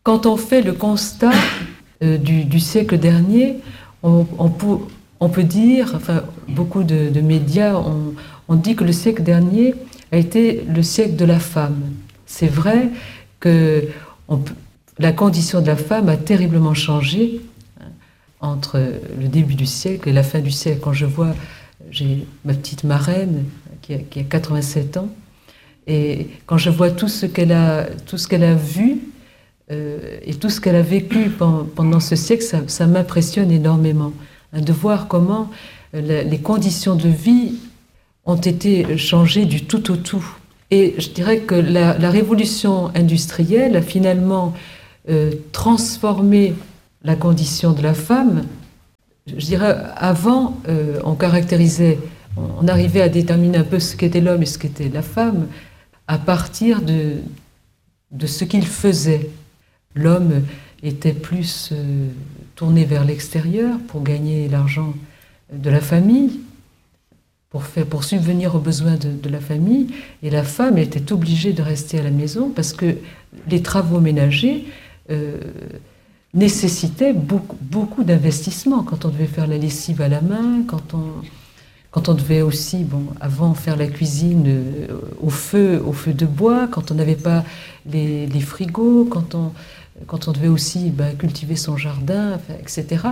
quand on fait le constat du siècle dernier, on peut dire, enfin, beaucoup de médias ont dit que le siècle dernier a été le siècle de la femme. C'est vrai que la condition de la femme a terriblement changé entre le début du siècle et la fin du siècle. Quand je vois, j'ai ma petite marraine qui a 87 ans, et quand je vois tout ce qu'elle a vu et tout ce qu'elle a vécu pendant ce siècle, ça m'impressionne énormément, de voir comment les conditions de vie ont été changées du tout au tout. Et je dirais que la révolution industrielle a finalement transformé la condition de la femme. Je dirais, avant, on arrivait à déterminer un peu ce qu'était l'homme et ce qu'était la femme à partir de ce qu'il faisait. L'homme était plus tourné vers l'extérieur pour gagner l'argent de la famille, pour subvenir aux besoins de la famille, et la femme était obligée de rester à la maison parce que les travaux ménagers nécessitaient beaucoup d'investissement. Quand on devait faire la lessive à la main, quand on devait aussi, avant faire la cuisine au feu de bois, quand on n'avait pas les frigos, quand on devait aussi cultiver son jardin, etc.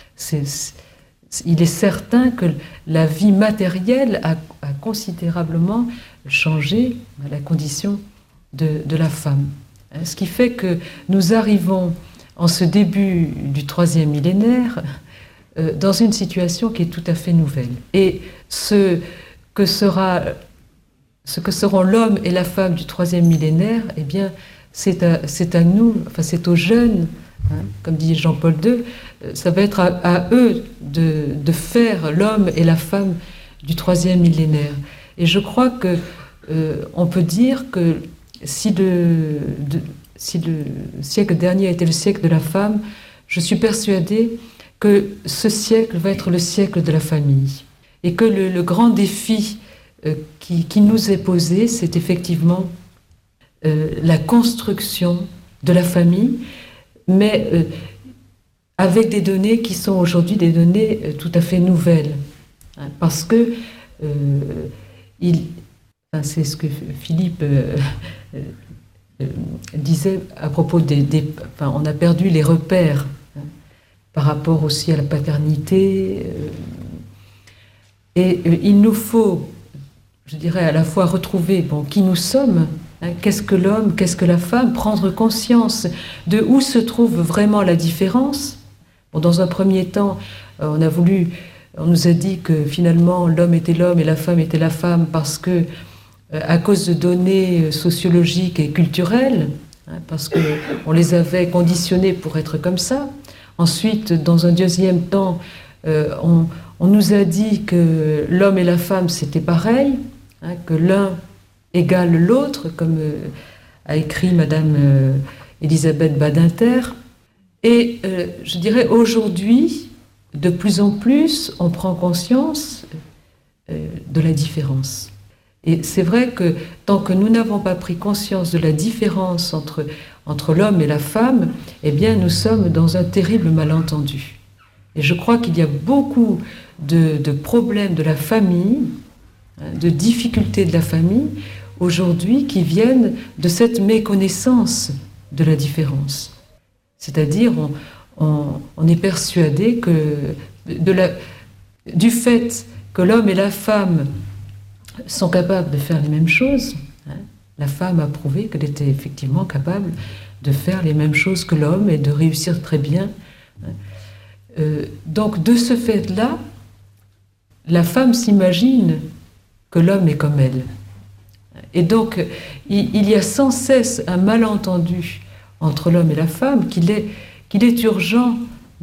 Il est certain que la vie matérielle a considérablement changé la condition de la femme. Ce qui fait que nous arrivons en ce début du 3e millénaire dans une situation qui est tout à fait nouvelle. Et ce que seront l'homme et la femme du 3e millénaire, eh bien, c'est à nous, enfin c'est aux jeunes, comme dit Jean-Paul II, ça va être à eux de faire l'homme et la femme du 3e millénaire. Et je crois que on peut dire que si le siècle dernier a été le siècle de la femme, je suis persuadée que ce siècle va être le siècle de la famille. Et que le grand défi qui nous est posé, c'est effectivement la construction de la famille, mais avec des données qui sont aujourd'hui des données tout à fait nouvelles. Parce que c'est ce que Philippe disait à propos on a perdu les repères par rapport aussi à la paternité. Et il nous faut, je dirais, à la fois retrouver qui nous sommes, qu'est-ce que l'homme, qu'est-ce que la femme, prendre conscience de où se trouve vraiment la différence. Dans un premier temps, on nous a dit que finalement l'homme était l'homme et la femme était la femme parce que, à cause de données sociologiques et culturelles, parce qu'on les avait conditionnés pour être comme ça. Ensuite, dans un deuxième temps, on nous a dit que l'homme et la femme c'était pareil, que l'un égale l'autre, comme a écrit Madame Elisabeth Badinter. Et je dirais aujourd'hui, de plus en plus, on prend conscience de la différence. Et c'est vrai que tant que nous n'avons pas pris conscience de la différence entre l'homme et la femme, eh bien nous sommes dans un terrible malentendu. Et je crois qu'il y a beaucoup de problèmes de la famille, de difficultés de la famille, aujourd'hui, qui viennent de cette méconnaissance de la différence. C'est-à-dire, on est persuadé que du fait que l'homme et la femme sont capables de faire les mêmes choses, la femme a prouvé qu'elle était effectivement capable de faire les mêmes choses que l'homme et de réussir très bien. Donc, de ce fait-là, la femme s'imagine que l'homme est comme elle. Et donc, il y a sans cesse un malentendu entre l'homme et la femme dont il est urgent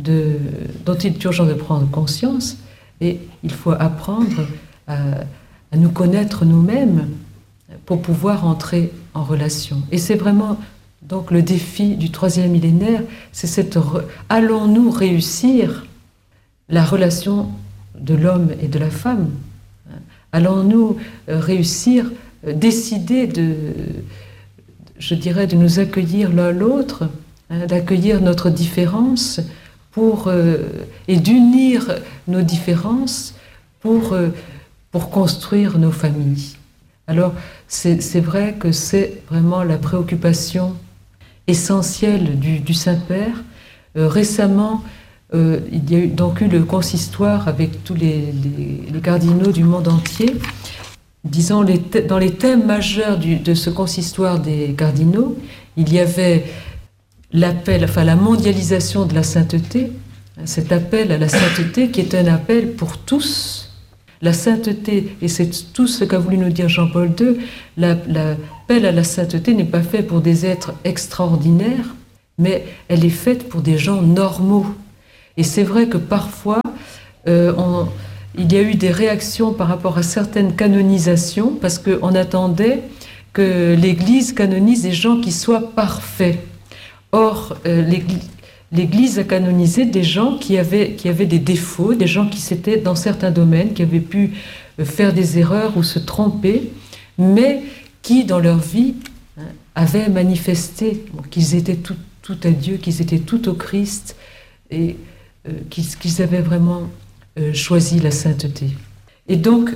de prendre conscience, et il faut apprendre à nous connaître nous-mêmes pour pouvoir entrer en relation. Et c'est vraiment donc le défi du 3e millénaire, c'est allons-nous réussir la relation de l'homme et de la femme? Allons-nous réussir, décider de nous accueillir l'un l'autre d'accueillir notre différence et d'unir nos différences pour construire nos familles. Alors, c'est vrai que c'est vraiment la préoccupation essentielle du Saint-Père. Récemment, il y a donc eu le consistoire avec tous les cardinaux du monde entier. Disons, dans les thèmes majeurs de ce consistoire des cardinaux, il y avait l'appel, la mondialisation de la sainteté, cet appel à la sainteté qui est un appel pour tous. La sainteté, et c'est tout ce qu'a voulu nous dire Jean-Paul II, l'appel à la sainteté n'est pas fait pour des êtres extraordinaires, mais elle est faite pour des gens normaux. Et c'est vrai que parfois, il y a eu des réactions par rapport à certaines canonisations, parce qu'on attendait que l'Église canonise des gens qui soient parfaits. Or, l'Église a canonisé des gens qui avaient des défauts, des gens qui s'étaient dans certains domaines, qui avaient pu faire des erreurs ou se tromper, mais qui, dans leur vie, avaient manifesté qu'ils étaient tout à Dieu, qu'ils étaient tout au Christ, et qu'ils avaient vraiment choisi la sainteté. Et donc,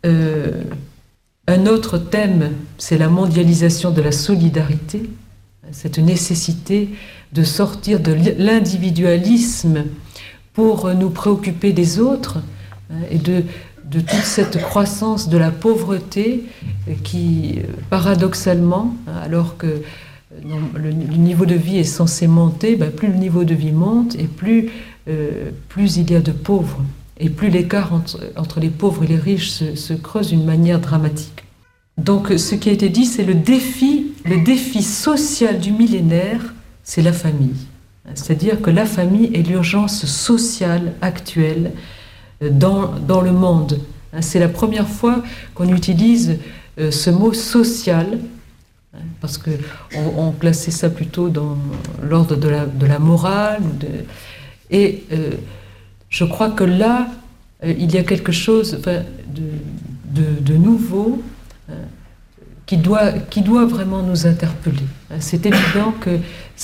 un autre thème, c'est la mondialisation de la solidarité, cette nécessité de sortir de l'individualisme pour nous préoccuper des autres, et de toute cette croissance de la pauvreté qui, paradoxalement, alors que le niveau de vie est censé monter, plus le niveau de vie monte et plus il y a de pauvres, et plus l'écart entre les pauvres et les riches se creuse d'une manière dramatique. Donc ce qui a été dit, c'est le défi social du millénaire, c'est la famille. C'est-à-dire que la famille est l'urgence sociale actuelle dans le monde. C'est la première fois qu'on utilise ce mot social, parce qu'on classait ça plutôt dans l'ordre de la morale. Et je crois que là, il y a quelque chose de nouveau qui doit vraiment nous interpeller. C'est évident que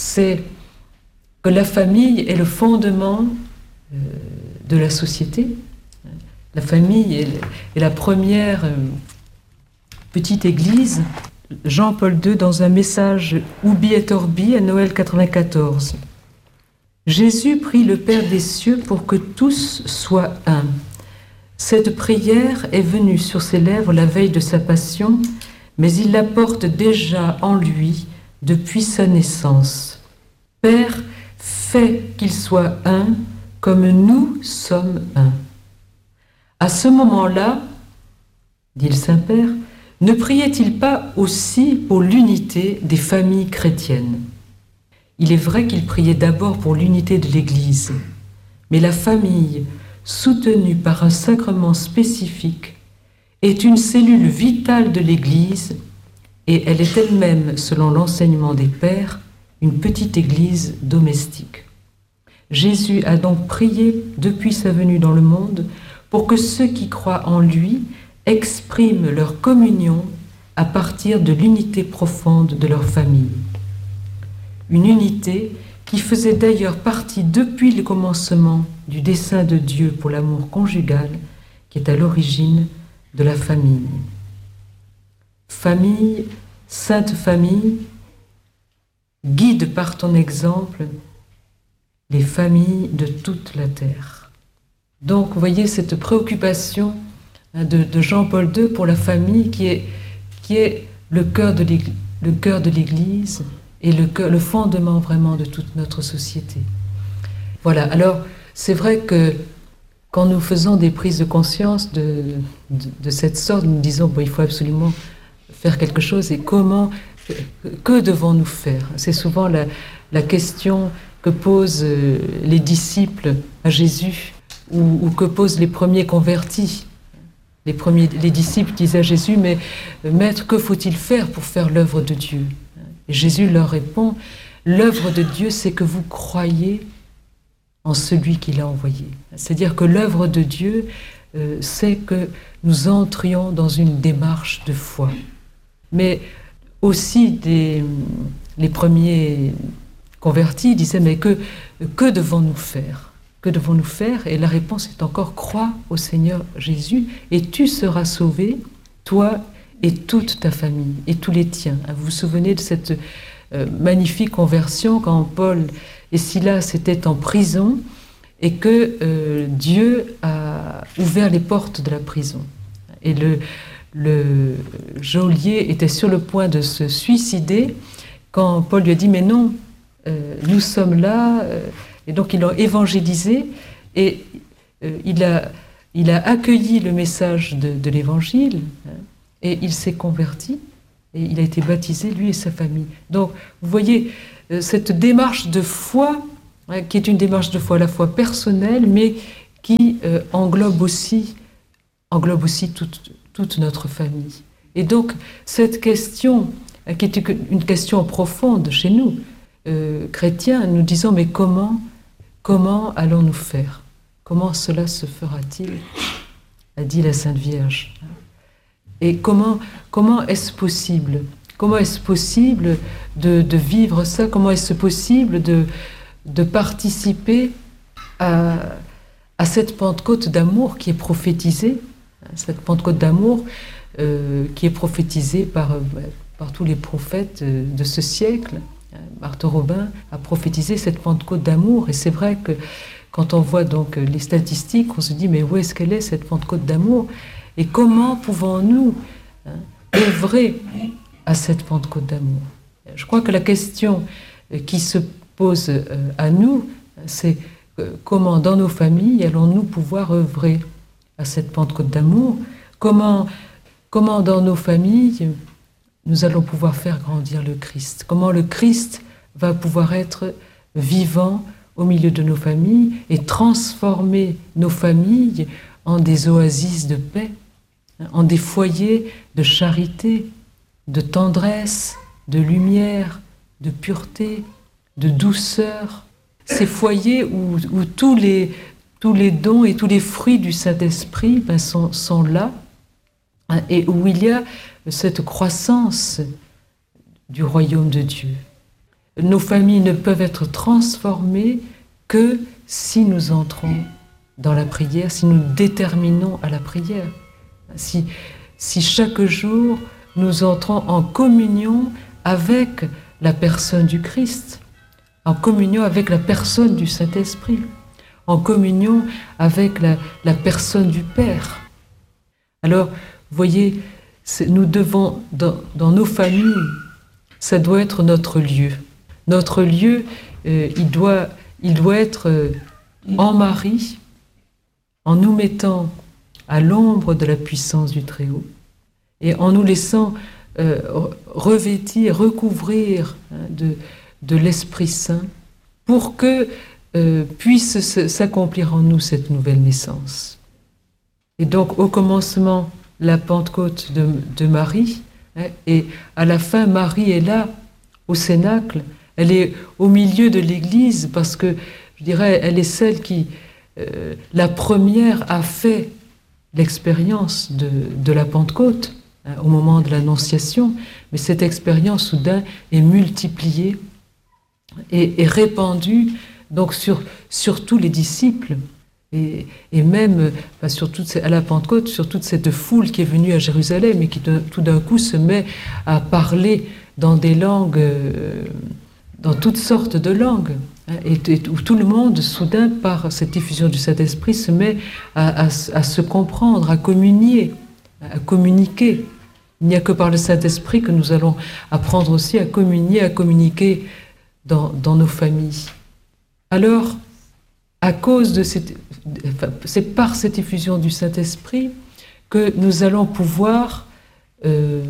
la famille est le fondement de la société. La famille est la première petite église. Jean-Paul II, dans un message Ubi et Orbi à Noël 94. Jésus prie le Père des cieux pour que tous soient un. Cette prière est venue sur ses lèvres la veille de sa passion, mais il la porte déjà en lui depuis sa naissance. Père, fais qu'ils soient un, comme nous sommes un. À ce moment-là, dit le Saint-Père, ne priait-il pas aussi pour l'unité des familles chrétiennes? Il est vrai qu'il priait d'abord pour l'unité de l'Église, mais la famille, soutenue par un sacrement spécifique, est une cellule vitale de l'Église et elle est elle-même, selon l'enseignement des pères, une petite Église domestique. Jésus a donc prié depuis sa venue dans le monde pour que ceux qui croient en lui expriment leur communion à partir de l'unité profonde de leur famille. Une unité qui faisait d'ailleurs partie depuis le commencement du dessein de Dieu pour l'amour conjugal qui est à l'origine de la famille. Famille, sainte famille, guide par ton exemple les familles de toute la terre. Donc, vous voyez cette préoccupation de Jean-Paul II pour la famille qui est le cœur de l'Église et le fondement vraiment de toute notre société. Voilà, alors c'est vrai que quand nous faisons des prises de conscience de cette sorte, nous disons il faut absolument faire quelque chose et que devons-nous faire? C'est souvent la question que posent les disciples à Jésus ou que posent les premiers convertis. Les disciples disaient à Jésus, mais Maître, que faut-il faire pour faire l'œuvre de Dieu? Et Jésus leur répond, l'œuvre de Dieu, c'est que vous croyez en celui qui l'a envoyé. C'est-à-dire que l'œuvre de Dieu, c'est que nous entrions dans une démarche de foi. Mais aussi les premiers convertis disaient, mais que devons-nous faire? Que devons-nous faire? Et la réponse est encore, crois au Seigneur Jésus et tu seras sauvé, toi et toute ta famille, et tous les tiens. Vous vous souvenez de cette magnifique conversion quand Paul et Silas étaient en prison et que Dieu a ouvert les portes de la prison. Et le geôlier était sur le point de se suicider quand Paul lui a dit, mais non, nous sommes là, et donc ils l'ont évangélisé, et il a accueilli le message de l'évangile, et il s'est converti, et il a été baptisé, lui et sa famille. Donc, vous voyez, cette démarche de foi, qui est une démarche de foi à la fois personnelle, mais qui englobe aussi toute notre famille. Et donc, cette question, qui est une question profonde chez nous, chrétiens, nous disons, mais comment allons-nous faire? Comment cela se fera-t-il? A dit la Sainte Vierge. Et comment est-ce possible? Comment est-ce possible de vivre ça? Comment est-ce possible de participer à cette Pentecôte d'amour qui est prophétisée, cette Pentecôte d'amour qui est prophétisée par tous les prophètes de ce siècle? Marthe Robin a prophétisé cette Pentecôte d'amour, et c'est vrai que quand on voit donc les statistiques, on se dit, mais où est-ce qu'elle est, cette Pentecôte d'amour? Et comment pouvons-nous œuvrer à cette Pentecôte d'amour? Je crois que la question qui se pose à nous, c'est comment dans nos familles allons-nous pouvoir œuvrer à cette Pentecôte d'amour? Comment dans nos familles nous allons pouvoir faire grandir le Christ? Comment le Christ va pouvoir être vivant au milieu de nos familles et transformer nos familles en des oasis de paix, en des foyers de charité, de tendresse, de lumière, de pureté, de douceur. Ces foyers où tous les dons et tous les fruits du Saint-Esprit sont là, et où il y a cette croissance du royaume de Dieu. Nos familles ne peuvent être transformées que si nous entrons dans la prière, si nous déterminons à la prière, si chaque jour nous entrons en communion avec la personne du Christ, en communion avec la personne du Saint-Esprit, en communion avec la personne du Père. Alors, vous voyez, nous devons, dans nos familles, ça doit être notre lieu. Notre lieu, il doit être en Marie, en nous mettant à l'ombre de la puissance du Très-Haut, et en nous laissant revêtir, recouvrir de l'Esprit Saint, pour que puisse s'accomplir en nous cette nouvelle naissance. Et donc, au commencement, la Pentecôte de Marie, et à la fin, Marie est là, au Cénacle, elle est au milieu de l'Église, parce que, je dirais, elle est celle qui, la première, a fait l'expérience de la Pentecôte, au moment de l'Annonciation, mais cette expérience, soudain, est multipliée et répandue donc sur tous les disciples, et même à la Pentecôte, sur toute cette foule qui est venue à Jérusalem et qui tout d'un coup se met à parler dans des langues, dans toutes sortes de langues, et où tout le monde, soudain, par cette diffusion du Saint-Esprit, se met à se comprendre, à communier, à communiquer. Il n'y a que par le Saint-Esprit que nous allons apprendre aussi à communier, à communiquer dans nos familles. Alors, à cause de c'est par cette effusion du Saint-Esprit que nous allons pouvoir, je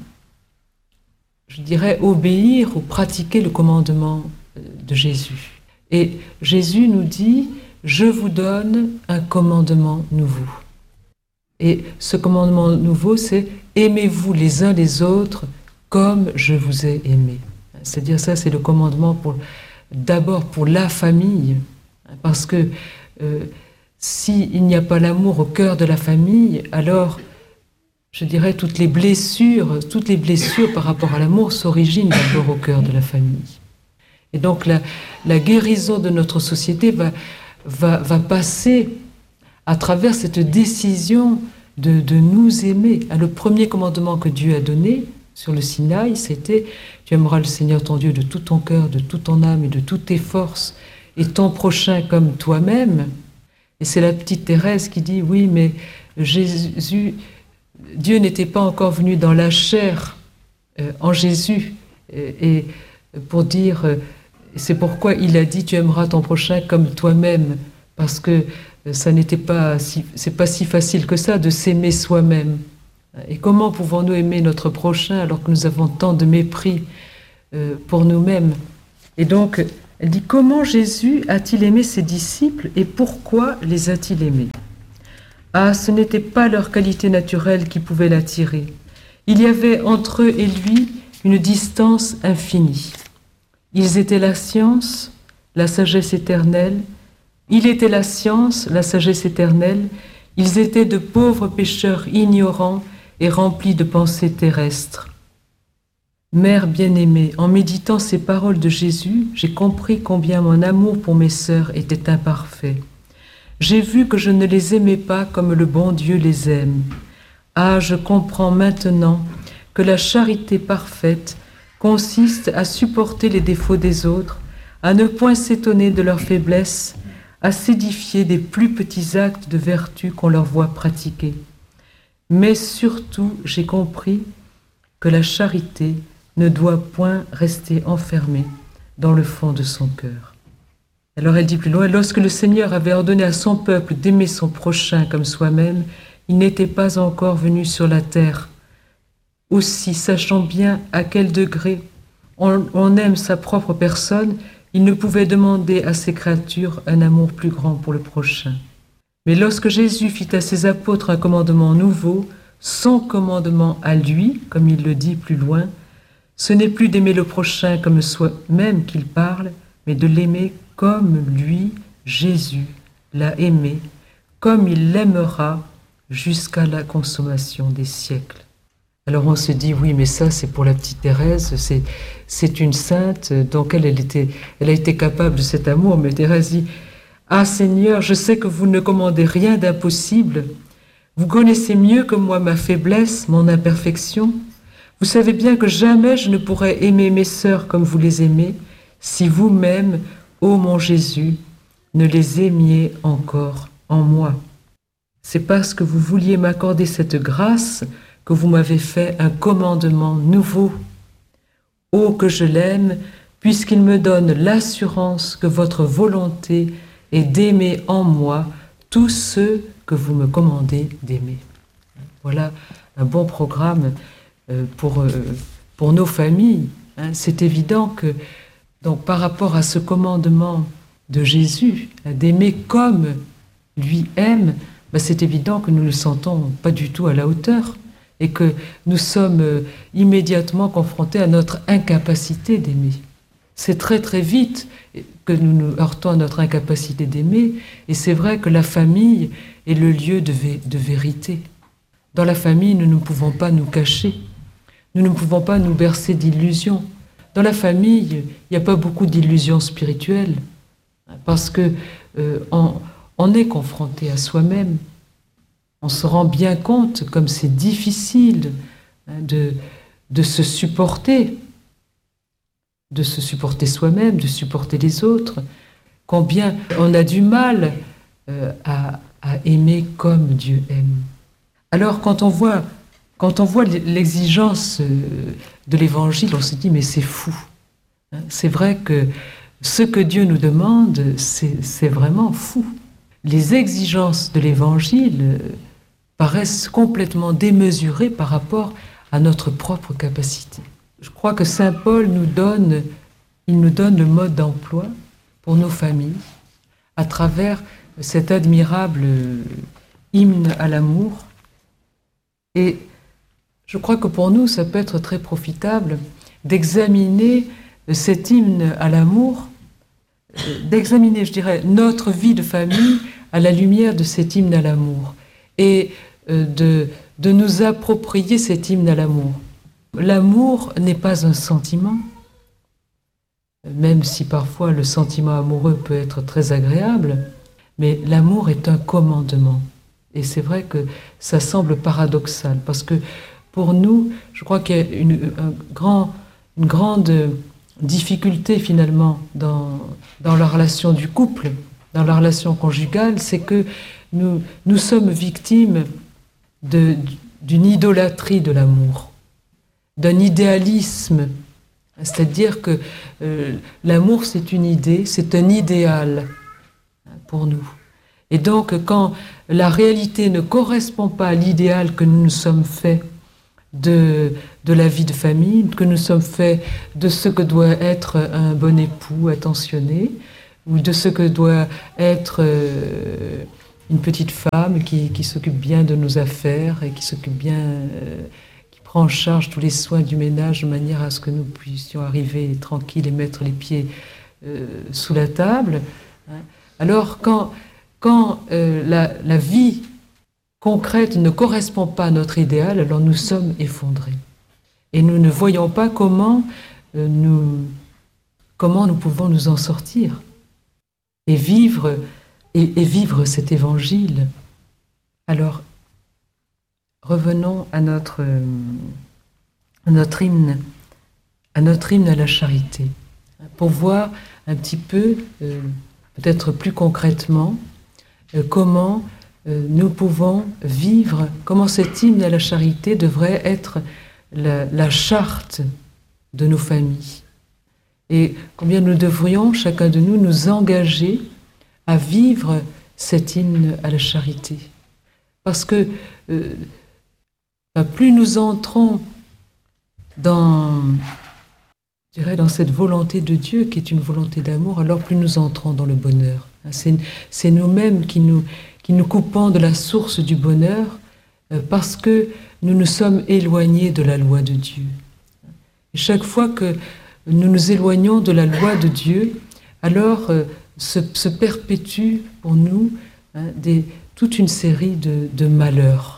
dirais, obéir ou pratiquer le commandement de Jésus. Et Jésus nous dit, je vous donne un commandement nouveau. Et ce commandement nouveau, c'est aimez-vous les uns les autres comme je vous ai aimé. C'est-à-dire ça, c'est le commandement d'abord pour la famille, parce que s'il n'y a pas l'amour au cœur de la famille, alors, je dirais, toutes les blessures par rapport à l'amour s'originent d'abord au cœur de la famille. Et donc la guérison de notre société va passer à travers cette décision de nous aimer. Le premier commandement que Dieu a donné sur le Sinaï, c'était « Tu aimeras le Seigneur ton Dieu de tout ton cœur, de toute ton âme et de toutes tes forces, et ton prochain comme toi-même ». Et c'est la petite Thérèse qui dit « Oui, mais Jésus, Dieu n'était pas encore venu dans la chair en Jésus. » Et pour dire, c'est pourquoi il a dit « Tu aimeras ton prochain comme toi-même », parce que c'est pas si facile que ça de s'aimer soi-même. Et comment pouvons-nous aimer notre prochain alors que nous avons tant de mépris pour nous-mêmes? Et donc, elle dit, comment Jésus a-t-il aimé ses disciples et pourquoi les a-t-il aimés? Ah, ce n'était pas leur qualité naturelle qui pouvait l'attirer. Il y avait entre eux et lui une distance infinie. Ils étaient la science, la sagesse éternelle. Il était la science, la sagesse éternelle. Ils étaient de pauvres pécheurs ignorants et remplis de pensées terrestres. Mère bien-aimée, en méditant ces paroles de Jésus, j'ai compris combien mon amour pour mes sœurs était imparfait. J'ai vu que je ne les aimais pas comme le bon Dieu les aime. Ah, je comprends maintenant que la charité parfaite consiste à supporter les défauts des autres, à ne point s'étonner de leurs faiblesses, à s'édifier des plus petits actes de vertu qu'on leur voit pratiquer. Mais surtout, j'ai compris que la charité ne doit point rester enfermée dans le fond de son cœur. Alors elle dit plus loin, lorsque le Seigneur avait ordonné à son peuple d'aimer son prochain comme soi-même, il n'était pas encore venu sur la terre. Aussi, sachant bien à quel degré on aime sa propre personne, il ne pouvait demander à ses créatures un amour plus grand pour le prochain. Mais lorsque Jésus fit à ses apôtres un commandement nouveau, son commandement à lui, comme il le dit plus loin, ce n'est plus d'aimer le prochain comme soi-même qu'il parle, mais de l'aimer comme lui, Jésus, l'a aimé, comme il l'aimera jusqu'à la consommation des siècles. Alors on se dit, oui, mais ça c'est pour la petite Thérèse, c'est une sainte, donc elle a été capable de cet amour, mais Thérèse dit, ah Seigneur, je sais que vous ne commandez rien d'impossible, vous connaissez mieux que moi ma faiblesse, mon imperfection, vous savez bien que jamais je ne pourrais aimer mes sœurs comme vous les aimez, si vous-même, ô mon Jésus, ne les aimiez encore en moi. C'est parce que vous vouliez m'accorder cette grâce que vous m'avez fait un commandement nouveau. Ô que je l'aime, puisqu'il me donne l'assurance que votre volonté est d'aimer en moi tous ceux que vous me commandez d'aimer. Voilà un bon programme pour nos familles. C'est évident que, donc, par rapport à ce commandement de Jésus, d'aimer comme lui aime, c'est évident que nous ne le sentons pas du tout à la hauteur et que nous sommes immédiatement confrontés à notre incapacité d'aimer. C'est très très vite que nous nous heurtons à notre incapacité d'aimer, et c'est vrai que la famille est le lieu de vérité. Dans la famille, nous ne pouvons pas nous cacher, nous ne pouvons pas nous bercer d'illusions. Dans la famille, il n'y a pas beaucoup d'illusions spirituelles, parce que on est confronté à soi-même. On se rend bien compte comme c'est difficile de se supporter soi-même, de supporter les autres, combien on a du mal à aimer comme Dieu aime. Alors quand on voit l'exigence de l'Évangile, on se dit mais c'est fou. C'est vrai que ce que Dieu nous demande, c'est vraiment fou. Les exigences de l'Évangile paraissent complètement démesurées par rapport à notre propre capacité. Je crois que Saint Paul nous donne le mode d'emploi pour nos familles à travers cet admirable hymne à l'amour. Et je crois que pour nous, ça peut être très profitable d'examiner cet hymne à l'amour, d'examiner, je dirais, notre vie de famille à la lumière de cet hymne à l'amour et de nous approprier cet hymne à l'amour. L'amour n'est pas un sentiment. même si parfois le sentiment amoureux peut être très agréable, mais l'amour est un commandement. Et c'est vrai que ça semble paradoxal, parce que pour nous, je crois qu'il y a une grande difficulté finalement dans la relation du couple, dans la relation conjugale, c'est que nous sommes victimes d'une idolâtrie de l'amour, d'un idéalisme. C'est-à-dire que l'amour, c'est une idée, c'est un idéal pour nous. Et donc, quand la réalité ne correspond pas à l'idéal que nous nous sommes faits de la vie de famille, que nous sommes faits de ce que doit être un bon époux attentionné, ou de ce que doit être une petite femme qui s'occupe bien de nos affaires et qui s'occupe bien, qui prend en charge tous les soins du ménage de manière à ce que nous puissions arriver tranquilles et mettre les pieds sous la table. Alors quand la vie concrète ne correspond pas à notre idéal, alors nous sommes effondrés. Et nous ne voyons pas comment nous pouvons nous en sortir et vivre cet évangile. Alors, revenons à notre hymne à la charité, pour voir un petit peu, peut-être plus concrètement, comment nous pouvons vivre, comment cet hymne à la charité devrait être la charte de nos familles. Et combien nous devrions, chacun de nous, nous engager à vivre cet hymne à la charité. Parce que plus nous entrons dans cette volonté de Dieu, qui est une volonté d'amour, alors plus nous entrons dans le bonheur. C'est nous-mêmes qui nous coupons de la source du bonheur parce que nous nous sommes éloignés de la loi de Dieu. Et chaque fois que nous nous éloignons de la loi de Dieu, alors se perpétue pour nous toute une série de malheurs.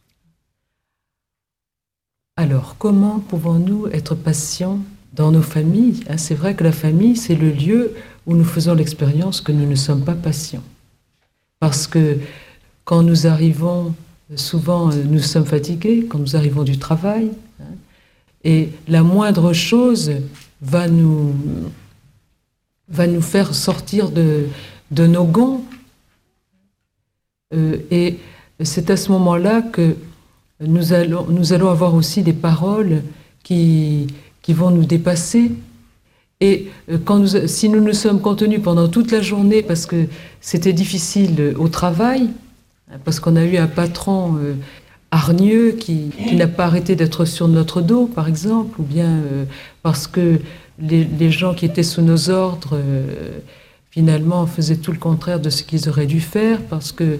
Alors, comment pouvons-nous être patients dans nos familles? C'est vrai que la famille, c'est le lieu où nous faisons l'expérience que nous ne sommes pas patients. Parce que quand nous arrivons, souvent nous sommes fatigués, quand nous arrivons du travail, et la moindre chose va nous faire sortir de nos gonds. Et c'est à ce moment-là que nous allons avoir aussi des paroles qui vont nous dépasser. Et si nous nous sommes contenus pendant toute la journée parce que c'était difficile au travail, parce qu'on a eu un patron hargneux qui n'a pas arrêté d'être sur notre dos, par exemple, ou bien parce que les gens qui étaient sous nos ordres, finalement, faisaient tout le contraire de ce qu'ils auraient dû faire, parce que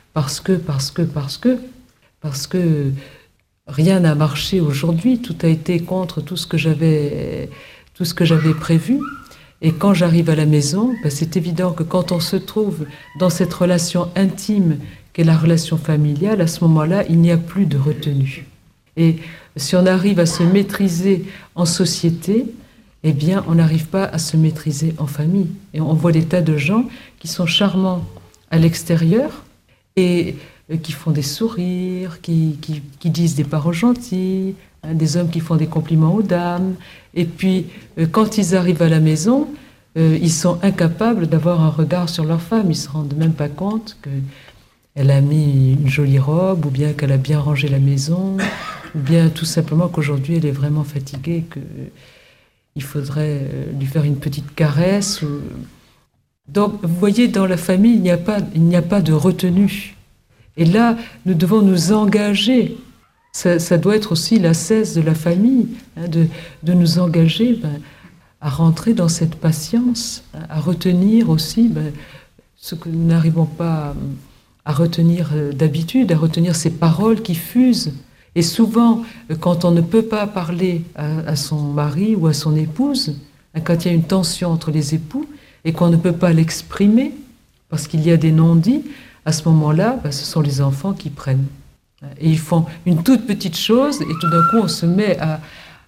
rien n'a marché aujourd'hui, tout a été contre tout ce que j'avais prévu. Et quand j'arrive à la maison, c'est évident que quand on se trouve dans cette relation intime qu'est la relation familiale, à ce moment-là, il n'y a plus de retenue. Et si on arrive à se maîtriser en société, eh bien, on n'arrive pas à se maîtriser en famille. Et on voit des tas de gens qui sont charmants à l'extérieur et qui font des sourires, qui disent des paroles gentilles, des hommes qui font des compliments aux dames. Et puis, quand ils arrivent à la maison, ils sont incapables d'avoir un regard sur leur femme. Ils ne se rendent même pas compte qu'elle a mis une jolie robe, ou bien qu'elle a bien rangé la maison, ou bien tout simplement qu'aujourd'hui elle est vraiment fatiguée, qu'il faudrait lui faire une petite caresse. Donc, vous voyez, dans la famille, il n'y a pas de retenue. Et là, nous devons nous engager. Ça doit être aussi l'ascèse de la famille, de nous engager à rentrer dans cette patience, à retenir aussi ce que nous n'arrivons pas à retenir d'habitude, à retenir ces paroles qui fusent. Et souvent, quand on ne peut pas parler à son mari ou à son épouse, quand il y a une tension entre les époux et qu'on ne peut pas l'exprimer parce qu'il y a des non-dits, à ce moment-là, ce sont les enfants qui prennent. Et ils font une toute petite chose et tout d'un coup, on se met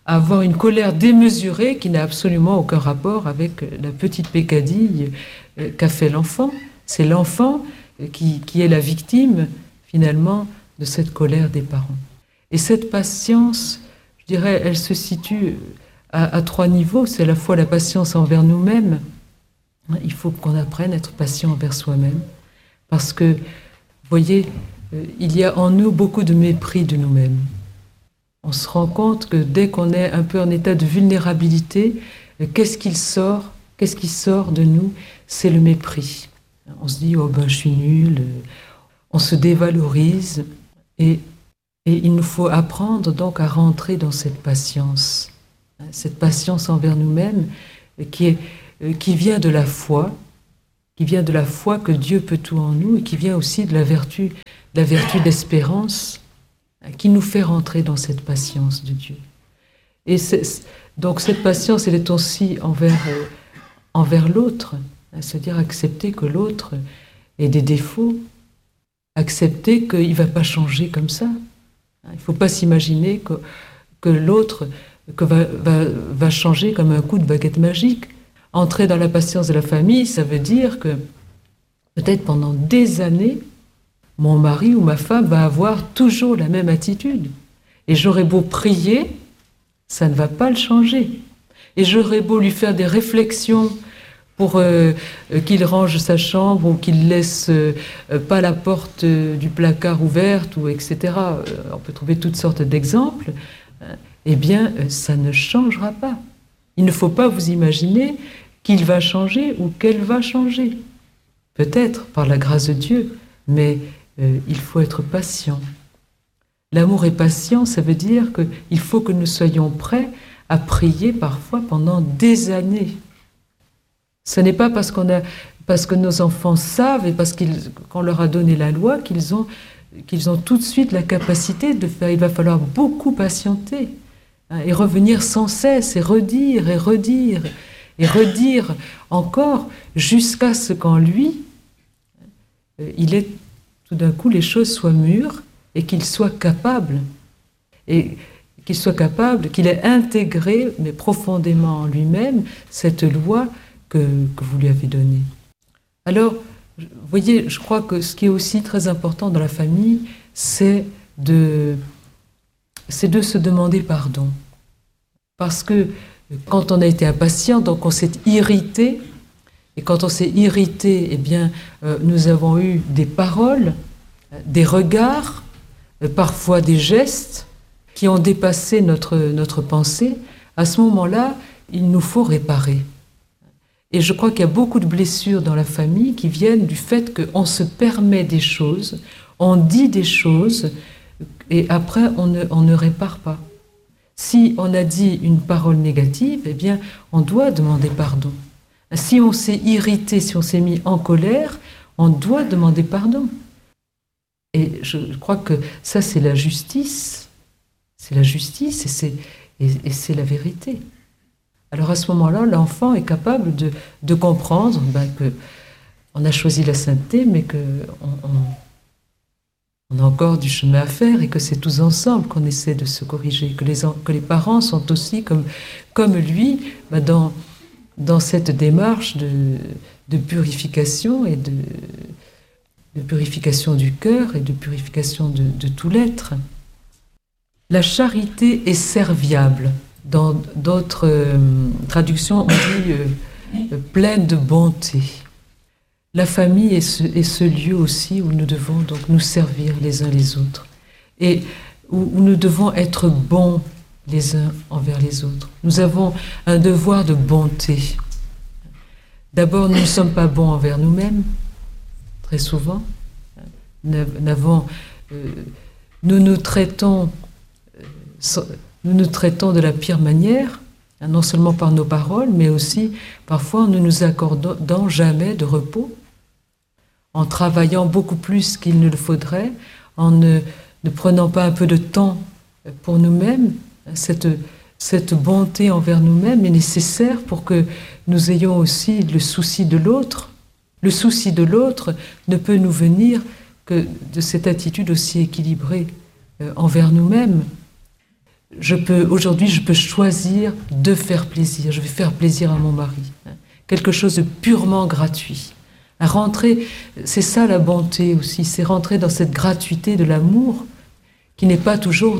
à avoir une colère démesurée qui n'a absolument aucun rapport avec la petite peccadille qu'a fait l'enfant. C'est l'enfant qui est la victime, finalement, de cette colère des parents. Et cette patience, je dirais, elle se situe à trois niveaux. C'est à la fois la patience envers nous-mêmes. Il faut qu'on apprenne à être patient envers soi-même. Parce que, vous voyez, il y a en nous beaucoup de mépris de nous-mêmes. On se rend compte que dès qu'on est un peu en état de vulnérabilité, qu'est-ce qui sort de nous? C'est le mépris. On se dit, oh ben je suis nul, on se dévalorise. Et il nous faut apprendre donc à rentrer dans cette patience envers nous-mêmes qui vient de la foi, que Dieu peut tout en nous, et qui vient aussi de la vertu d'espérance, qui nous fait rentrer dans cette patience de Dieu. Et donc cette patience, elle est aussi envers l'autre, c'est-à-dire accepter que l'autre ait des défauts, accepter qu'il ne va pas changer comme ça. Il ne faut pas s'imaginer que l'autre va changer comme un coup de baguette magique. Entrer dans la patience de la famille, ça veut dire que peut-être pendant des années, mon mari ou ma femme va avoir toujours la même attitude. Et j'aurais beau prier, ça ne va pas le changer. Et j'aurais beau lui faire des réflexions pour qu'il range sa chambre ou qu'il laisse pas la porte du placard ouverte, ou etc. On peut trouver toutes sortes d'exemples. Eh bien, ça ne changera pas. Il ne faut pas vous imaginer qu'il va changer ou qu'elle va changer. Peut-être par la grâce de Dieu, mais il faut être patient. L'amour est patient, ça veut dire qu'il faut que nous soyons prêts à prier parfois pendant des années. Ce n'est pas parce que nos enfants savent et parce qu'on leur a donné la loi qu'ils ont tout de suite la capacité de faire. Il va falloir beaucoup patienter, hein, et revenir sans cesse et redire et redire et redire encore jusqu'à ce qu'en lui, tout d'un coup, les choses soient mûres et qu'il soit capable, qu'il ait intégré, mais profondément en lui-même, cette loi que vous lui avez donnée. Alors, vous voyez, je crois que ce qui est aussi très important dans la famille, c'est de se demander pardon. Parce que quand on a été impatient, donc on s'est irrité, et quand on s'est irrité, eh bien, nous avons eu des paroles, des regards, parfois des gestes qui ont dépassé notre pensée. À ce moment-là, il nous faut réparer. Et je crois qu'il y a beaucoup de blessures dans la famille qui viennent du fait qu'on se permet des choses, on dit des choses, et après on ne répare pas. Si on a dit une parole négative, eh bien, on doit demander pardon. Si on s'est irrité, si on s'est mis en colère, on doit demander pardon. Et je crois que ça, c'est la justice. C'est la justice et c'est la vérité. Alors à ce moment-là, l'enfant est capable de comprendre qu'on a choisi la sainteté, mais qu'on a encore du chemin à faire et que c'est tous ensemble qu'on essaie de se corriger, que les parents sont aussi comme lui dans cette démarche de purification et de purification du cœur et de purification de tout l'être. La charité est serviable. Dans d'autres traductions, on dit pleine de bonté. La famille est ce lieu aussi où nous devons donc nous servir les uns les autres et où nous devons être bons les uns envers les autres. Nous avons un devoir de bonté. D'abord, nous ne sommes pas bons envers nous-mêmes, très souvent. Nous nous traitons de la pire manière, non seulement par nos paroles, mais aussi parfois en ne nous accordant jamais de repos, en travaillant beaucoup plus qu'il ne le faudrait, en ne prenant pas un peu de temps pour nous-mêmes. Cette bonté envers nous-mêmes est nécessaire pour que nous ayons aussi le souci de l'autre. Le souci de l'autre ne peut nous venir que de cette attitude aussi équilibrée envers nous-mêmes. aujourd'hui, je peux choisir de faire plaisir. Je vais faire plaisir à mon mari. Quelque chose de purement gratuit. À rentrer, c'est ça la bonté aussi, c'est rentrer dans cette gratuité de l'amour qui n'est pas toujours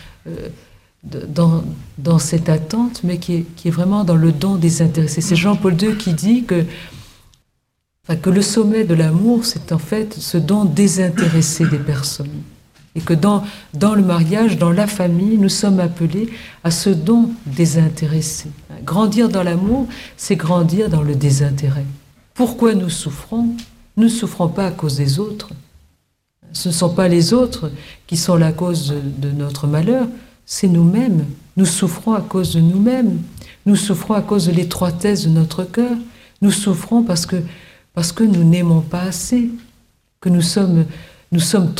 dans cette attente, mais qui est vraiment dans le don désintéressé. C'est Jean-Paul II qui dit que le sommet de l'amour, c'est en fait ce don désintéressé des personnes. Et que dans le mariage, dans la famille, nous sommes appelés à ce don désintéressé. Grandir dans l'amour, c'est grandir dans le désintérêt. Pourquoi nous souffrons? Nous ne souffrons pas à cause des autres. Ce ne sont pas les autres qui sont la cause de notre malheur, c'est nous-mêmes. Nous souffrons à cause de nous-mêmes. Nous souffrons à cause de l'étroitesse de notre cœur. Nous souffrons parce que nous n'aimons pas assez, que nous sommes